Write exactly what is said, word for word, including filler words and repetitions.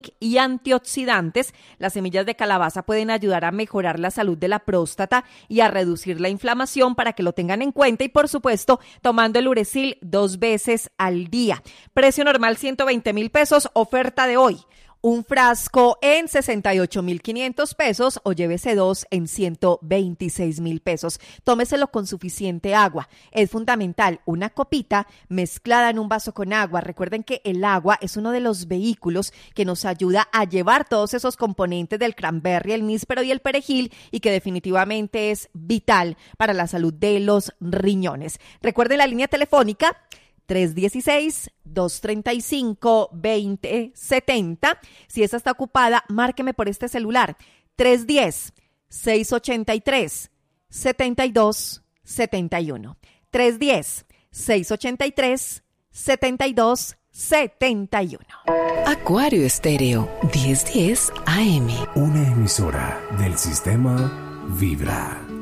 y antioxidantes. Las semillas de calabaza pueden ayudar a mejorar la salud de la próstata y a reducir la inflamación, para que lo tengan en cuenta, y por supuesto tomando el Uracil dos veces al día. Precio normal ciento veinte mil pesos, oferta de hoy. Un frasco en sesenta y ocho mil quinientos pesos o llévese dos en ciento veintiséis mil pesos. Tómeselo con suficiente agua. Es fundamental una copita mezclada en un vaso con agua. Recuerden que el agua es uno de los vehículos que nos ayuda a llevar todos esos componentes del cranberry, el níspero y el perejil, y que definitivamente es vital para la salud de los riñones. Recuerden la línea telefónica tres uno seis, dos tres cinco, dos cero siete cero. Si esa está ocupada, márqueme por este celular. tres uno cero, seis ocho tres, siete dos siete uno. tres uno cero, seis ocho tres, siete dos siete uno. Acuario Estéreo, diez diez A M. Una emisora del sistema Vibra.